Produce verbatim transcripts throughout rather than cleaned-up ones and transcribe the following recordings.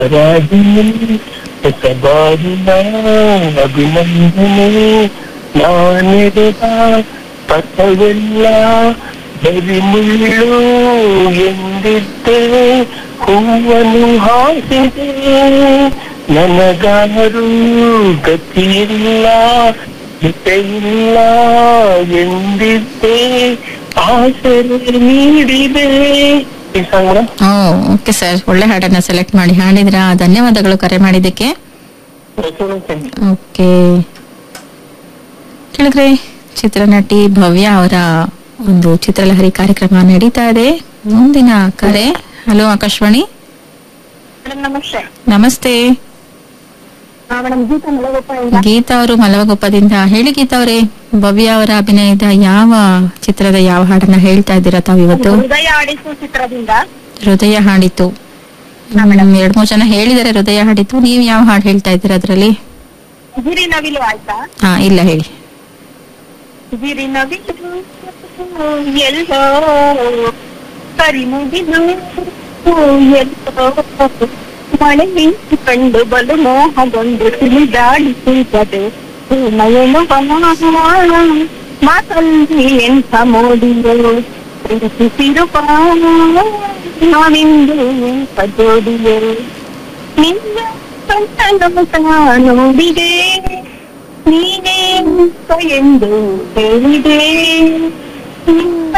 ರಾಜಿನಲ್ಲಿ ಹೊಸಬಾರಿನ ಅಭಿನಂದನೆ ನಾನೆಡೆದ ಪಥವೆಲ್ಲ ಬರಿ ಮುಳ್ಳು ಎಂದಿದ್ದೆ ಹೂವನ್ನು ಹಾಸಿದೆ ನನಗಾರು ಗತಿಯಿಲ್ಲ ಜೊತೆಯಿಲ್ಲ ಎಂದಿದ್ದೆ ಆಸರೆ ನೀಡಿದೆ. ಓಕೆ ಸರ್, ಒಳ್ಳೆ ಹಾಡನ್ನ ಸೆಲೆಕ್ಟ್ ಮಾಡಿ ಹಾಡಿದ್ರ. ಧನ್ಯವಾದಗಳು ಕರೆ ಮಾಡಿದ್ದಕ್ಕೆ. ಓಕೆ ಕೇಳಿದ್ರೆ ಚಿತ್ರನಟಿ ಭವ್ಯ ಅವರ ಒಂದು ಚಿತ್ರಲಹರಿ ಕಾರ್ಯಕ್ರಮ ನಡೀತಾ ಇದೆ. ಮುಂದಿನ ಕರೆ. ಹಲೋ ಆಕಾಶವಾಣಿ. ನಮಸ್ತೆ. ನಮಸ್ತೆ ಗೀತಾ ಅವರು ಮಲವಗೊಪ್ಪದಿಂದ. ಹೇಳಿ ಗೀತಾ ಅವರೇ, ಭವ್ಯ ಅವರ ಅಭಿನಯದ ಯಾವ ಚಿತ್ರದ ಯಾವ ಹಾಡನ್ನ ಹೇಳ್ತಾ ಇದ್ದೀರಾ ತಾವು ಇವತ್ತು? ಹೃದಯ ಹಾಡಿತು ಚಿತ್ರದಿಂದ. ಹೃದಯ ಹಾಡಿತು. ಎರಡ್ ಮೂರ್ ಜನ ಹೇಳಿದಾರೆ ಹೃದಯ ಹಾಡಿತು. ನೀವ್ ಯಾವ ಹಾಡು ಹೇಳ್ತಾ ಇದ್ದೀರಾ ಅದ್ರಲ್ಲಿ? ಗಿರಿ ನವಿಲು ಆಯ್ತಾ? ಹಾ ಇಲ್ಲ ಹೇಳಿ. ಗಿರಿ ನವಿಲು ಎಲ್ಲೋ ಕರಿ ಮುಗಿಲು ಎಲ್ಲೋ ಮಳೆ ನಿಂತು ಕಂಡು ಬಲು ಮೋಹಗೊಂಡು ತಿಳಿದಾಡಿ ಕುಳಿತದೆ ಮಯನು ಮಾತಲ್ಲಿ ಎಂಥ ಮೋಡಿಯೋ ಪ್ರೀತಿಸಿರುವ ನಾವಿಂದು ಪಜೋಡಿಯೋ ನಿನ್ನ ಕಂಠ ನೋಡಿದೆ ನೀನೇ ಎಂದು ಹೇಳಿದೆ ನಿನ್ನ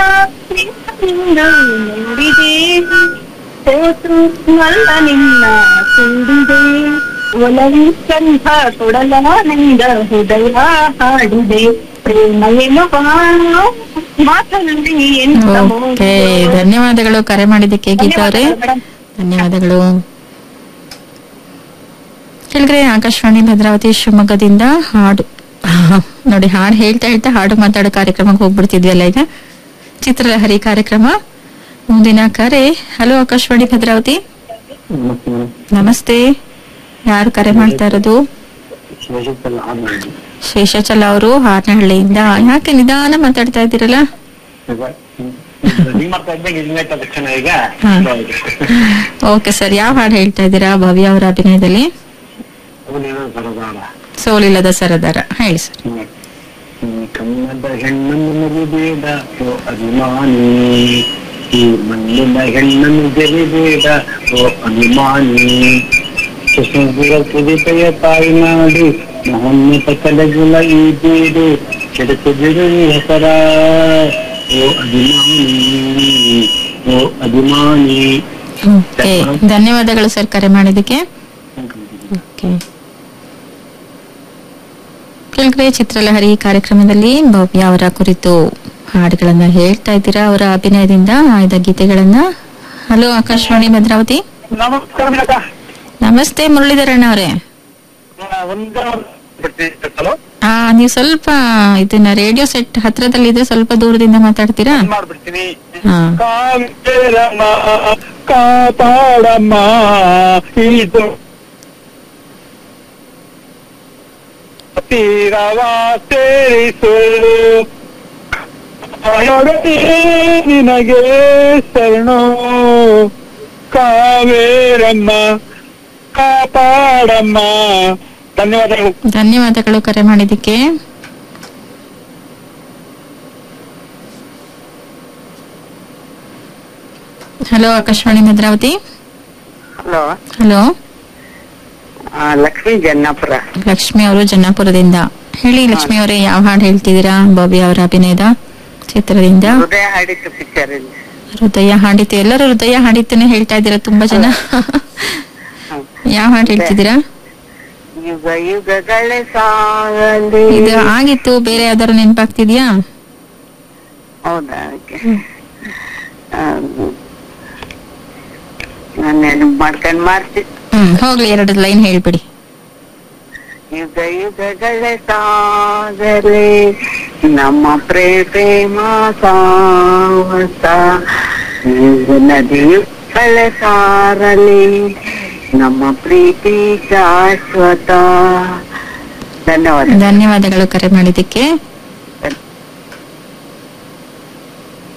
ನೋಡಿದೆ ಸೋತು ನಲ್ಲ ನಿನ್ನ ತುಂಬಿದೆ ಒಲವಿ ಕಂಠ ಕೊಡಲಾನಂದ ಹೃದಯ ಹಾಡಿದೆ ಪ್ರೇಮ ಎನ್ನುವ ಮಾತಲ್ಲಿ ಎಂತ. ಓಕೆ, ಧನ್ಯವಾದಗಳು ಕರೆ ಮಾಡಿದ್ದಕ್ಕೆ ಗೀತಾ ಅವರೇ. ಧನ್ಯವಾದಗಳು. ಕೇಳಿದ್ರೆ ಆಕಾಶವಾಣಿ ಭದ್ರಾವತಿ ಶಿವಮೊಗ್ಗದಿಂದ ಹಾಡು ನೋಡಿ, ಹಾಡು ಹೇಳ್ತಾ ಹೇಳ್ತಾ ಹಾಡು ಮಾತಾಡೋ ಕಾರ್ಯಕ್ರಮಕ್ಕೆ ಹೋಗ್ಬಿಡ್ತಿದ್ವಲ್ಲ ಈಗ. ಚಿತ್ರಲಹರಿ ಕಾರ್ಯಕ್ರಮ. ಮುಂದಿನ ಕರೆ. ಹಲೋ ಆಕಾಶವಾಣಿ ಭದ್ರಾವತಿ. ನಮಸ್ತೆ, ಯಾರು ಕರೆ ಮಾಡ್ತಾ ಇರೋದು? ಶೇಷಾಚಲ ಅವರು ಹಾರನಹಳ್ಳಿಯಿಂದ. ಯಾಕೆ ನಿಧಾನ ಮಾತಾಡ್ತಾ ಇದ್ದೀರಲ್ಲ? ಓಕೆ ಸರ್, ಯಾವ ಹಾಡು ಹೇಳ್ತಾ ಇದ್ದೀರಾ ಭವ್ಯ ಅವರ ಅಭಿನಯದಲ್ಲಿ? ಸೋಲಿಲ್ಲದ ಸರದಾರ, ಹೇಳಿ ಸರ್. ಕನ್ನಡ ಹೆಣ್ಣನ್ನು ಮರಿಬೇಡ ಓ ಅಭಿಮಾನಿ, ಈ ಮಣ್ಣಿನ ಹೆಣ್ಣನ್ನು ಗೆಲ್ಲಬೇಡ ಓ ಅಭಿಮಾನಿ, ಸುಸುಗುರಪುರಿತೆಯ ತಾಯಿನಾಡು ಮಹೋನ್ನತ ಕಲೆಗುಲ ಈ ಬೀಡು ಕೆಡಸಿದಿರು ಹೆಸರ ಓ ಅಭಿಮಾನಿ ಓ ಅಭಿಮಾನಿ. ಧನ್ಯವಾದಗಳು ಸರ್ ಕರೆ ಮಾಡಿದ್ದಕ್ಕೆ. ಓಕೆ, ಕೆಳಗಡೆ ಚಿತ್ರಲಹರಿ ಕಾರ್ಯಕ್ರಮದಲ್ಲಿ ಭವ್ಯ ಅವರ ಕುರಿತು ಹಾಡುಗಳನ್ನ ಹೇಳ್ತಾ ಇದ್ದೀರಾ, ಅವರ ಅಭಿನಯದಿಂದ ಆಯ್ದ ಗೀತೆಗಳನ್ನ. ಹಲೋ ಆಕಾಶವಾಣಿ ಭದ್ರಾವತಿ. ನಮಸ್ಕಾರ. ನಮಸ್ತೆ ಮುರಳೀಧರಣ್ಣ ಅವರೇ. ಹಾ, ನೀವು ಸ್ವಲ್ಪ ಇದನ್ನ ರೇಡಿಯೋ ಸೆಟ್ ಹತ್ರದಲ್ಲಿದ್ರೆ ಸ್ವಲ್ಪ ದೂರದಿಂದ ಮಾತಾಡ್ತೀರಾ? ಹಾ. ಕಾಪಾಡಮ್ಮ ಇದು ತೀರವಾ ಸೇರಿಸು ನಿನಗೆ ಶರಣು ಕಾವೇರಮ್ಮ ಕಾಪಾಡಮ್ಮ. ಧನ್ಯವಾದಗಳು. ಧನ್ಯವಾದಗಳು ಕರೆ ಮಾಡಿದ್ದಕ್ಕೆ. Hello Akashvani Bhadravati. Hello hello Lakshmi Jannapura. Lakshmi ಅವರು ಜನ್ನಾಪುರದಿಂದ. ಹೇಳಿ ಲಕ್ಷ್ಮಿ ಅವರೇ, ಯಾವ ಹಾಡು ಹೇಳ್ತಿದ್ದೀರಾ ಭವ್ಯ ಅವರ ಅಭಿನಯದ ಚಿತ್ರದಿಂದ? ಹೃದಯ ಹಾಡಿತು ಪಿಕ್ಚರ್. ಹೃದಯ ಹಾಡಿತು. ಎಲ್ಲರೂ ಹೃದಯ ಹಾಡಿತನೇ ಹೇಳ್ತಾ ಇದ್ದೀರಾ ತುಂಬಾ ಜನ. ಯಾವ ಹಾಡು ಹೇಳ್ತಿದ್ದೀರಾ? ಯುಗ ಯುಗಗಳೇ ಸಾಗಲಿ. ಇದು ಆಗಿತ್ತು, ಬೇರೆ ಯಾವ್ದಾರು ನೆನಪಾಗ್ತಿದ್ಯಾ? ಹೌದಾ? ನಾನು ನೆನಪು ಮಾಡ್ಕೊಂಡ್ ಮಾಡ್ತೀನಿ. ಹ್ಮ್, ಹೋಗ್ಲಿ, ಎರಡು ಲೈನ್ ಹೇಳ್ಬಿಡಿ. ಯುಗ ಯುಗಗಳೇ ಸಾಗಲಿ ನಮ್ಮ ಪ್ರೇಮ ಸಾವಸ, ನದಿಯುಗಳ ಸಾರಲಿ ನಮ್ಮ ಪ್ರೀತಿ ಶಾಶ್ವತ. ಧನ್ಯವಾದ. ಧನ್ಯವಾದಗಳು ಕರೆ ಮಾಡಿದ್ದಕ್ಕೆ.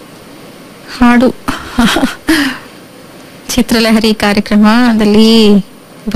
ಹಾಡು ಚಿತ್ರಲಹರಿ ಕಾರ್ಯಕ್ರಮದಲ್ಲಿ